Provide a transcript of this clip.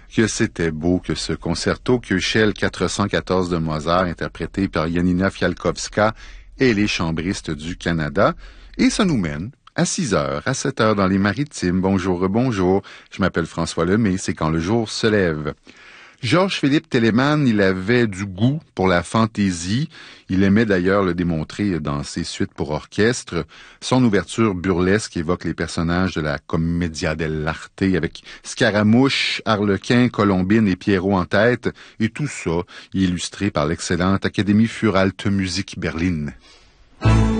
Que c'était beau que ce concerto Köchel 414 de Mozart, interprété par Janina Fialkowska et les chambristes du Canada. Et ça nous mène à 6 heures, à 7 heures dans les Maritimes. Bonjour, bonjour. Je m'appelle François Lemay, c'est quand le jour se lève. Georges-Philippe Telemann, il avait du goût pour la fantaisie. Il aimait d'ailleurs le démontrer dans ses suites pour orchestre. Son ouverture burlesque évoque les personnages de la Commedia dell'arte avec Scaramouche, Harlequin, Colombine et Pierrot en tête. Et tout ça illustré par l'excellente Académie für Alte Musik Berlin.